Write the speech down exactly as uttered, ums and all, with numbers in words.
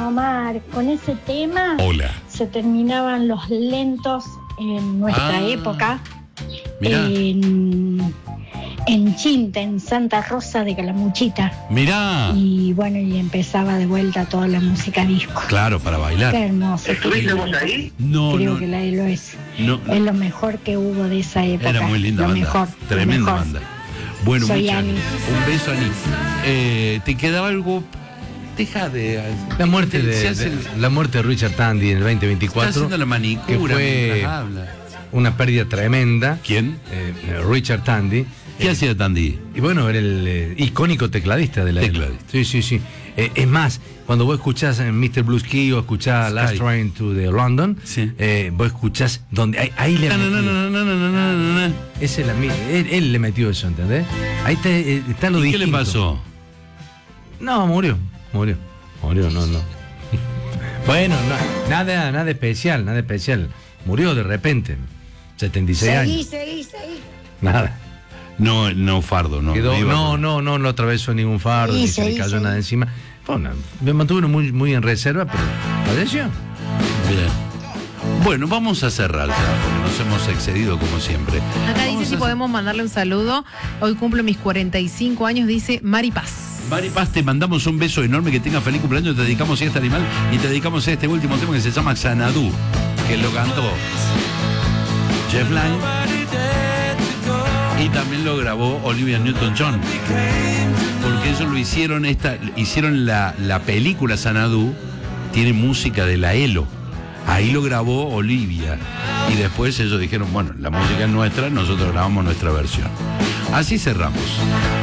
Omar, con ese tema Hola. se terminaban los lentos en nuestra Ah, época. Mirá. En, en Chinta, en Santa Rosa de Calamuchita. Mirá. Y bueno, y empezaba de vuelta toda la música disco. Claro, para bailar. Qué hermoso. ¿Estuviste vos ahí? No, Creo no. que la, lo es. No, Es lo mejor que hubo de esa época. Era muy linda lo banda. Mejor, Tremenda lo mejor. banda. Bueno, Soy muchas- Ani. un beso, Ani. Eh, ¿Te quedaba algo? Deja de. La muerte de, Se hace- de- la muerte de Richard Tandy en el veinte Está veinticuatro, haciendo la manicura que fue mientras habla. una pérdida tremenda. ¿Quién? Eh, Richard Tandy. ¿Qué Eh, hacía Tandy? Y bueno, era el eh, icónico tecladista de la Tecladista. Sí, sí, sí. Eh, es más, cuando vos escuchás en mister Blue Ski o escuchás Sky. Last Train to the London, Sí. eh, vos escuchás donde ahí, ahí le No, no, no, metió. no, no, no, no, no, no, no. Ese es la mi- él, él le metió eso, ¿entendés? Ahí está, eh, está lo ¿Y qué distinto. le pasó? No, murió, murió, murió, no, no. Bueno, no, nada, nada especial, nada especial. Murió de repente, setenta y seis años. seguí, seguí. Nada. No, no, Fardo, no. Quedó- iba no, con- no, no, no atravesó ningún fardo, Sí, ni se le sí, cayó sí. nada encima. Fue una- me mantuvo muy, muy en reserva, pero falleció. Bien. Bueno, vamos a cerrar ya, porque nos hemos excedido como siempre. Acá Vamos dice si a- podemos mandarle un saludo. Hoy cumplo mis cuarenta y cinco años, dice Mari Paz. Mari Paz, te mandamos un beso enorme, que tenga feliz cumpleaños, te dedicamos a este animal y te dedicamos a este último tema que se llama Xanadu, que lo cantó Jeff Lynne y también lo grabó Olivia Newton-John, porque ellos lo hicieron, esta, hicieron la, la película Xanadu, tiene música de la Elo, ahí lo grabó Olivia y después ellos dijeron, bueno, la música es nuestra, nosotros grabamos nuestra versión. Así cerramos.